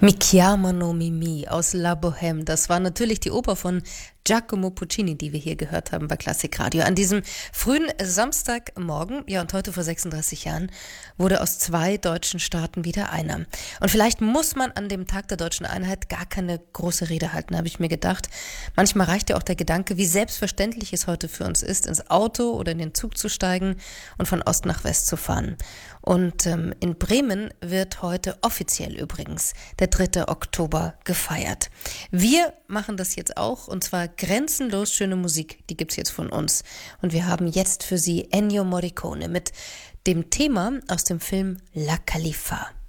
Mi chiamano Mimi aus La Bohème. Das war natürlich die Oper von Giacomo Puccini, die wir hier gehört haben bei Klassikradio. An diesem frühen Samstagmorgen, ja und heute vor 36 Jahren, wurde aus 2 deutschen Staaten wieder einer. Und vielleicht muss man an dem Tag der deutschen Einheit gar keine große Rede halten, habe ich mir gedacht. Manchmal reicht ja auch der Gedanke, wie selbstverständlich es heute für uns ist, ins Auto oder in den Zug zu steigen und von Ost nach West zu fahren. Und in Bremen wird heute offiziell übrigens der 3. Oktober gefeiert. Wir machen das jetzt auch, und zwar grenzenlos schöne Musik, die gibt's jetzt von uns. Und wir haben jetzt für Sie Ennio Morricone mit dem Thema aus dem Film La Califfa.